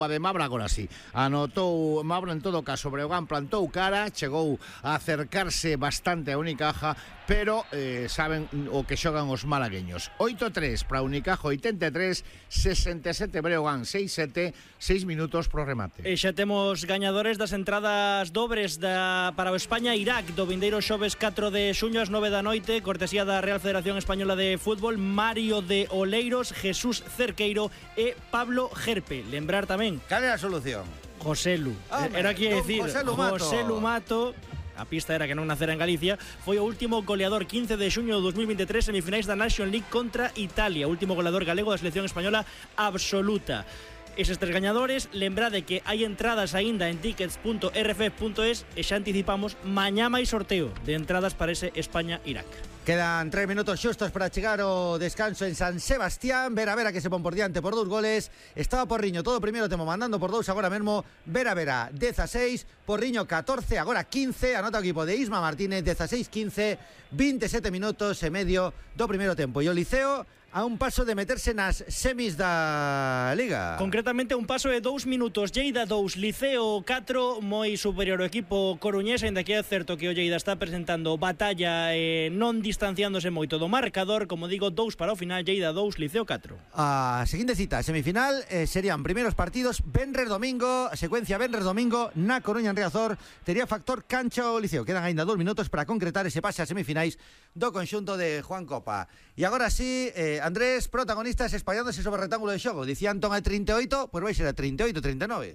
de Mabra agora sí. Anotou Mabra, en todo caso Breogán plantou cara, chegou a acercarse bastante a Unicaja, pero saben o que xogan os malagueños. 8-3 para Unicaja, 83, 67 Breogán, 6-7, 6 minutos pro remate. E xa temos gañadores das entradas dobres para o España-Irak do vindeiro xoves 4 de xuño ás 9 da noite, cortesía da Real Federación Española de Fútbol, Mario de Oleiros, Jesús Cerqueiro e Pablo Gerpe. Lembrar tamén cal é a solución? José Lu. Era que decir José Lu Mato. A pista era que non nacera en Galicia. Foi o último goleador 15 de xuño de 2023, semifinais da Nation League contra Italia. Último goleador galego da selección española absoluta. Eses tres gañadores, lembrade que hai entradas aínda en tickets.rf.es e xa anticipamos mañá máis sorteo de entradas para ese España-Irak. Quedan 3 minutos xustos para chegar ao descanso en San Sebastián. Vera que se pon por diante por 2 goles. Estaba Porriño todo o primeiro tempo mandando por 2 agora mesmo. Vera 16, Porriño 14, agora 15. Anota o equipo de Isma Martínez, 16-15, 27 minutos e medio do primeiro tempo. E o Liceo a un paso de meterse nas semis da Liga. Concretamente un paso de 2 minutos. Lleida 2, Liceo 4, moi superior o equipo coruñés, ainda que é certo que o Lleida está presentando batalla non distanciándose moito do marcador. Como digo, 2 para o final, Lleida 2, Liceo 4. A seguinte cita, semifinal, serían primeiros partidos Benres domingo, secuencia Benres domingo na Coruña en Riazor. Tería factor cancha o Liceo. Quedan aínda 2 minutos para concretar ese pase a semifinais do conxunto de Juan Copa. E agora sí, Andrés, protagonistas espallándose sobre o rectángulo de xogo. Dicía Antón a 38, pois vai ser a 38-39.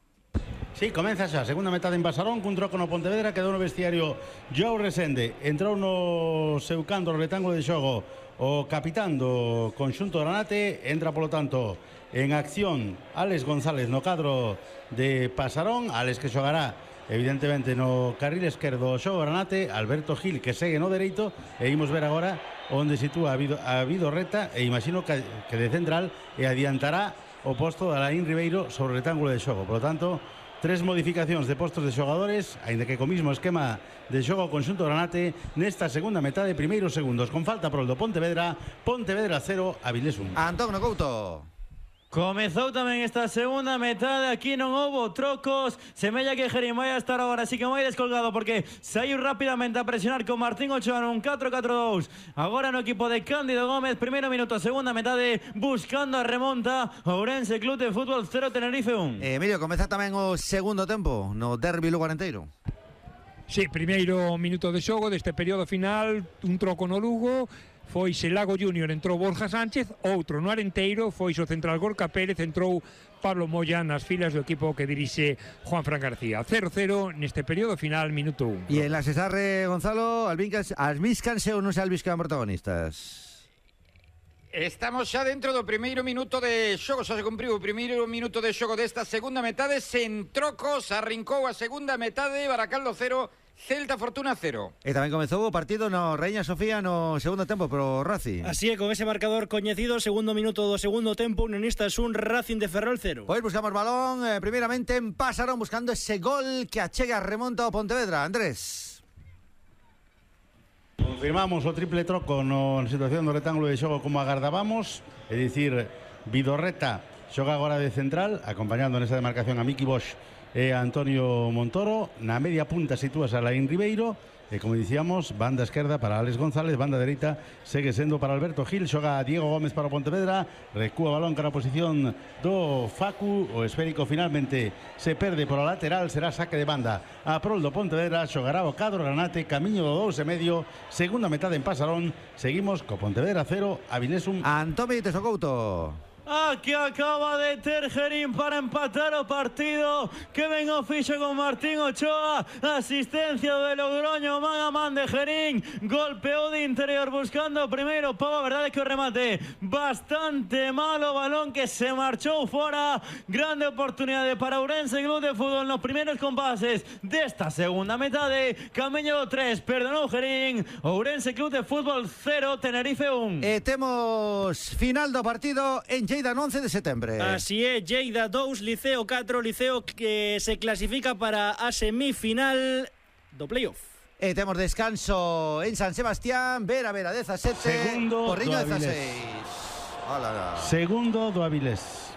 Sí, comeza xa a segunda metade en Pasarón, cun troco no Pontevedra, quedou no vestiario Joao Resende, entrou no seu canto no rectángulo de xogo o capitán do conxunto Granate, entra polo tanto en acción Álex González no cadro de Pasarón, Álex que xogará evidentemente no carril esquerdo o xogo Granate, Alberto Gil que segue no dereito, e imos ver agora onde sitúa a Vidorreta, e imagino que de central, e adiantará o posto de Alain Ribeiro sobre o rectángulo de xogo. Por lo tanto, 3 modificacións de postos de xogadores, aínda que co mismo esquema de xogo o conxunto Granate nesta segunda metade, primeiros segundos con falta por o do Pontevedra 0, Avilés 1. Antón Couto. Comezou tamén esta segunda metade, aquí non houbo trocos, semella que Gerín vai a estar agora así que moi descolgado porque saiu rapidamente a presionar con Martín Ochoa nun 4-4-2, agora no equipo de Cándido Gómez, primeiro minuto, segunda metade, buscando a remonta, Ourense Club de Fútbol 0, Tenerife 1. Emilio, comeza tamén o segundo tempo no derbi lugarenteiro. Sí, primeiro minuto de xogo deste período final, un troco no Lugo. Foi Xelago Júnior, entrou Borja Sánchez, outro no Arenteiro, foi o central Gorka Pérez, entrou Pablo Moya nas filas do equipo que dirixe Juan Fran García. 0-0 neste período final, minuto 1. E en la Cesarre, Gonzalo, albíscanse ou non se albíscan protagonistas? Estamos xa dentro do primeiro minuto de xogo, xa se cumpriu o primeiro minuto de xogo desta segunda metade, sen trocos, arrincou a segunda metade, Baracaldo 0, Celta Fortuna 0. E tamén comezou o partido no Reina Sofía no segundo tempo pro Racing. Así é, con ese marcador coñecido, segundo minuto do segundo tempo, Unionistas 1, Racing de Ferrol 0. Pois buscamos balón, primeiramente en Pasarón, buscando ese gol que achega a remonta ao Pontevedra. Andrés. Confirmamos o triple troco na situación do rectángulo de xogo como agardábamos, é dicir, Vidorreta xoga agora de central, acompañando nesa demarcación a Miki Bosch e a Antonio Montoro. Na media punta sitúas a Alain Ribeiro, e como dicíamos, banda esquerda para Álex González, banda dereita segue sendo para Alberto Gil, xoga Diego Gómez para o Pontevedra, recúa balón cara a posición do Facu, o esférico finalmente se perde por a lateral, será saque de banda a prol do Pontevedra, xogará o cadro Granate, camiño do 2,5, segunda metade en Pasarón, seguimos co Pontevedra 0, Avilés 1. Antón Benítez Couto. Aquí acaba de ter Gerín para empatar o partido, que ben o fixo con Martín Ochoa, asistencia de Logroño, man a man de Gerín, golpeou de interior buscando o primeiro pau, a verdade que o remate bastante malo, balón que se marchou fora, grande oportunidade para Ourense Club de Fútbol nos primeiros compases desta segunda metade, camiño do 3, perdonou Gerín, Ourense Club de Fútbol 0, Tenerife 1. E temos final do partido en Lleida no 11 de setembro. Así é, Lleida 2, Liceo 4, Liceo que se clasifica para a semifinal do playoff. E temos descanso en San Sebastián, Vera 17, Segundo Porriño do 16. Segundo do Avilés.